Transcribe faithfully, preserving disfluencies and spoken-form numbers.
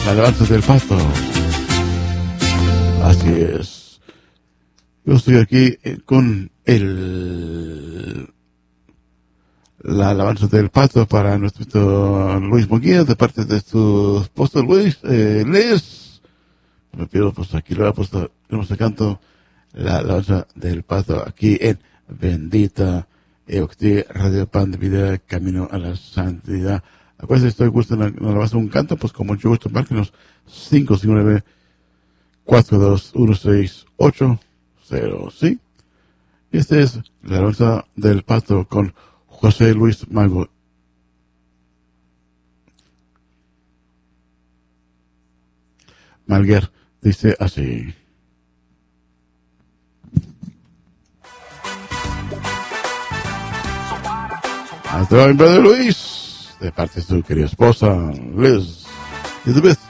la alabanza del pato. Así es. Yo estoy aquí con el la alabanza del pato para nuestro Luis Munguía, de parte de su esposo Luis, eh, Les. Me pido, pues aquí lo he puesto, tenemos el canto, la alabanza del pato, aquí en Bendita Eucti, Radio Pan de Vida, Camino a la Santidad. Acuérdense, si estoy gusto en la alabanza un canto, pues con mucho gusto, márquenos cinco cinco nueve, cuatro dos uno seis ocho cero, ¿sí? Y esta es la alabanza del pato con José Luis Mago. Malguer dice así. Hasta luego, mi padre Luis, de parte de su querida esposa, Liz Elizabeth.